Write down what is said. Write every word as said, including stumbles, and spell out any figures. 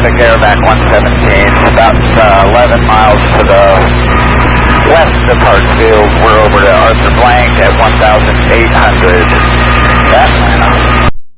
traffic, Airback one seventeen, about uh, eleven miles to the west of Hartsfield. We're over to Arthur Blank at one thousand eight hundred. Atlanta.